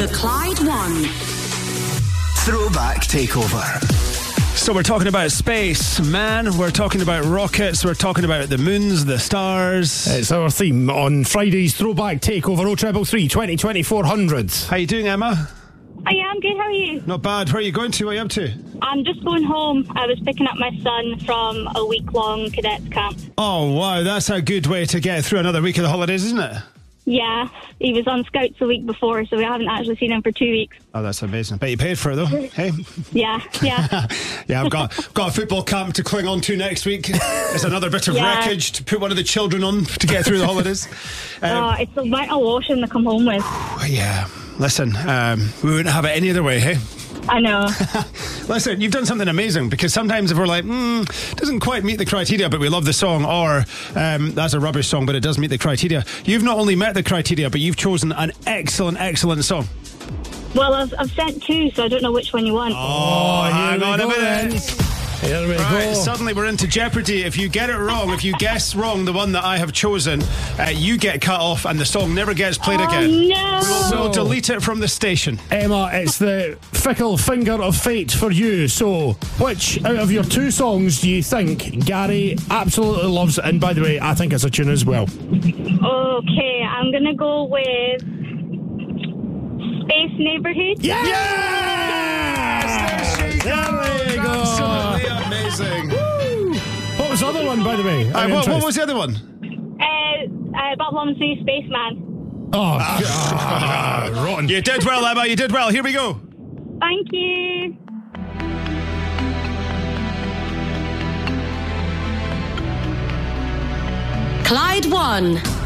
The Clyde One Throwback Takeover. So we're talking about space, man. We're talking about rockets. We're talking about the moons, the stars. It's our theme on Friday's Throwback Takeover 0333 20 400. How you doing, Emma? I am good, how are you? Not bad. Where are you going to? What are you up to? I'm just going home. I was picking up my son from a week-long cadets camp. Oh, wow. That's a good way to get through another week of the holidays, isn't it? Yeah, he was on Scouts the week before, so we haven't actually seen him for 2 weeks. Oh, that's amazing. Bet you paid for it, though. Hey? Yeah. Yeah, I've got a football camp to cling on to next week. It's another bit of wreckage to put one of the children on to get through the holidays. It's the amount of washing they come home with. Yeah. Listen, we wouldn't have it any other way, hey? I know. Listen, you've done something amazing, because sometimes if we're like, doesn't quite meet the criteria, but we love the song, or that's a rubbish song, but it does meet the criteria. You've not only met the criteria, but you've chosen an excellent song. Well, I've sent two, so I don't know which one you want. Oh, hang on a minute. Here we go. Suddenly we're into jeopardy. If you get it wrong, if you guess wrong the one that I have chosen, you get cut off and the song never gets played again. No. We'll delete it from the station. Emma, it's the fickle finger of fate for you. So, which out of your two songs do you think Gary absolutely loves? And by the way, I think it's a tune as well. Okay, I'm going to go with Space Neighborhood. Yes! There we go. Absolutely amazing. Woo! What was the other one, by the way? What was the other one? Babylon Sea Spaceman. Oh, rotten. You did well, Emma. You did well. Here we go. Thank you. Clyde One